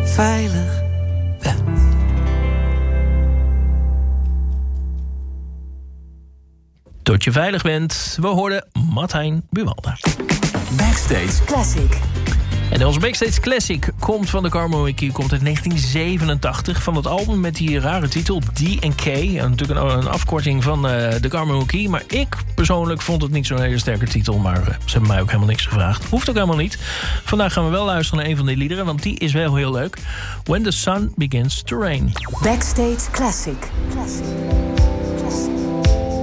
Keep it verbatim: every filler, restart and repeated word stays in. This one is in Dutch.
veilig bent. Tot je veilig bent. We hoorden Martijn Buwalda. Backstage Classic. En onze Backstage Classic komt van de Karma Wiki, komt uit negentien zevenentachtig. Van het album met die rare titel D en K. En natuurlijk een, een afkorting van uh, de Karma Wiki. Maar ik persoonlijk vond het niet zo'n hele sterke titel. Maar uh, ze hebben mij ook helemaal niks gevraagd. Hoeft ook helemaal niet. Vandaag gaan we wel luisteren naar een van die liederen, want die is wel heel leuk. When the Sun Begins to Rain. Backstage Classic. Classic.